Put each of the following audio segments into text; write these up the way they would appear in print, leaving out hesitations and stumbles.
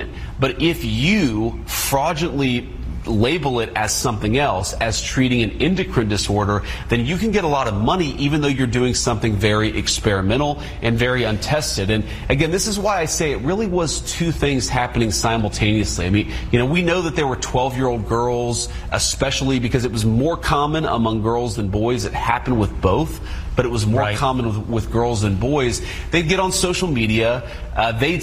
treatment. But if you fraudulently label it as something else, as treating an endocrine disorder, then you can get a lot of money even though you're doing something very experimental and very untested. And again, this is why I say it really was two things happening simultaneously. I mean, we know that there were 12-year-old girls, especially because it was more common among girls than boys. It happened with both, but it was more common with girls than boys. They'd get on social media. They'd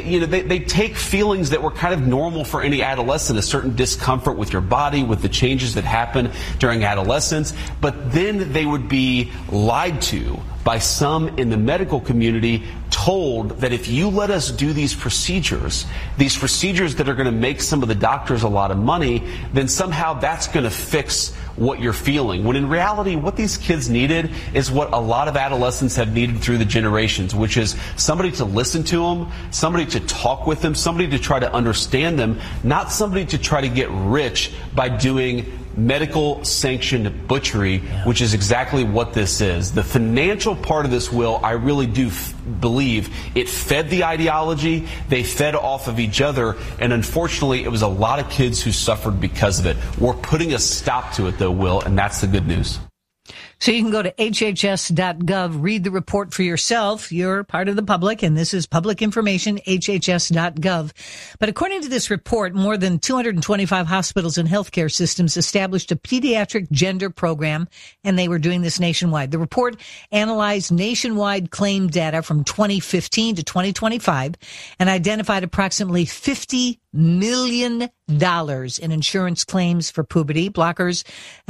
take feelings that were kind of normal for any adolescent, a certain discomfort with your body, with the changes that happen during adolescence. But then they would be lied to by some in the medical community, told that if you let us do these procedures that are going to make some of the doctors a lot of money, then somehow that's going to fix what you're feeling. When in reality, what these kids needed is what a lot of adolescents have needed through the generations, which is somebody to listen to them, somebody to talk with them, somebody to try to understand them, not somebody to try to get rich by doing medical sanctioned butchery, which is exactly what this is. The financial part of this will, I really do believe it fed the ideology. They fed off of each other, and unfortunately it was a lot of kids who suffered because of it. We're putting a stop to it though, Will, and that's the good news. So you can go to hhs.gov, read the report for yourself. You're part of the public, and this is public information, hhs.gov. But according to this report, more than 225 hospitals and healthcare systems established a pediatric gender program, and they were doing this nationwide. The report analyzed nationwide claim data from 2015 to 2025 and identified approximately $50 million in insurance claims for puberty blockers.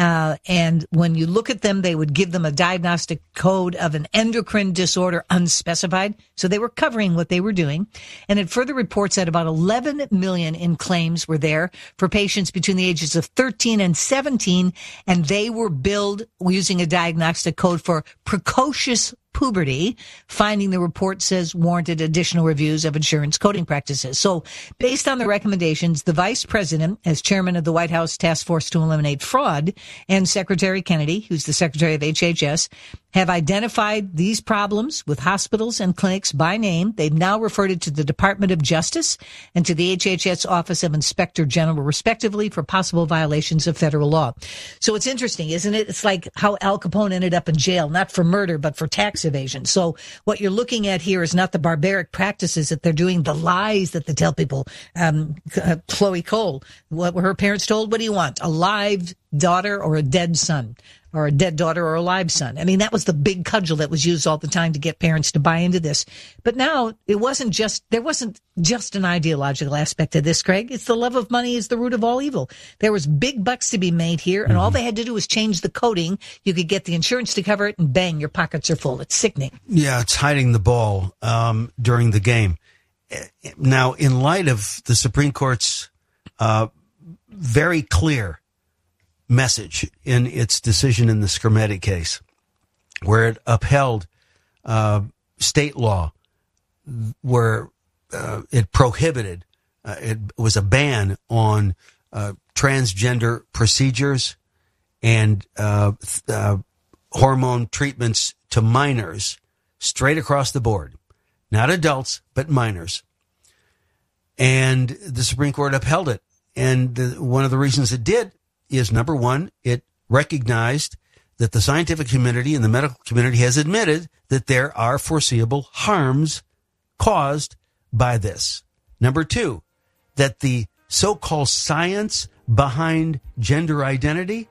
And when you look at them, they would give them a diagnostic code of an endocrine disorder unspecified. So they were covering what they were doing. And it further reports that about 11 million in claims were there for patients between the ages of 13 and 17. And they were billed using a diagnostic code for precocious puberty. Finding the report says warranted additional reviews of insurance coding practices. So based on the recommendations, the vice president, as chairman of the White House Task Force to Eliminate Fraud, and Secretary Kennedy, who's the secretary of HHS, have identified these problems with hospitals and clinics by name. They've now referred it to the Department of Justice and to the HHS Office of Inspector General, respectively, for possible violations of federal law. So it's interesting, isn't it? It's like how Al Capone ended up in jail, not for murder, but for tax evasion. So what you're looking at here is not the barbaric practices that they're doing, the lies that they tell people. Chloe Cole, what were her parents told? What do you want? A live daughter or a dead son? Or a dead daughter or a live son. I mean, that was the big cudgel that was used all the time to get parents to buy into this. But now there wasn't just an ideological aspect to this, Craig. It's the love of money is the root of all evil. There was big bucks to be made here, and all they had to do was change the coding. You could get the insurance to cover it, and bang, your pockets are full. It's sickening. Yeah, it's hiding the ball during the game. Now, in light of the Supreme Court's very clear message in its decision in the Skrmetti case, where it upheld state law, where it prohibited, it was a ban on transgender procedures and hormone treatments to minors, straight across the board, not adults, but minors. And the Supreme Court upheld it. And one of the reasons it did is, number one, it recognized that the scientific community and the medical community has admitted that there are foreseeable harms caused by this. Number two, that the so-called science behind gender identity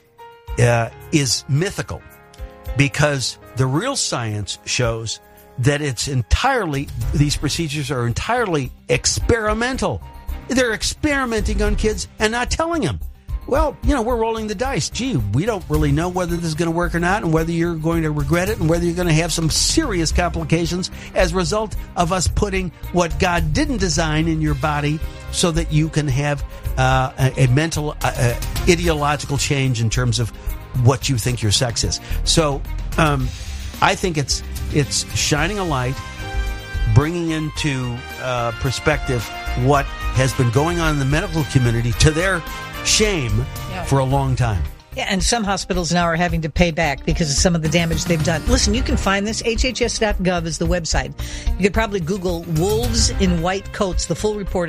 is mythical, because the real science shows that these procedures are entirely experimental. They're experimenting on kids and not telling them. Well, we're rolling the dice. Gee, we don't really know whether this is going to work or not, and whether you're going to regret it, and whether you're going to have some serious complications as a result of us putting what God didn't design in your body so that you can have a mental, ideological change in terms of what you think your sex is. So I think it's shining a light, bringing into perspective what has been going on in the medical community to their shame for a long time. Yeah, and some hospitals now are having to pay back because of some of the damage they've done. Listen, you can find this. hhs.gov is the website. You could probably Google wolves in white coats, the full report.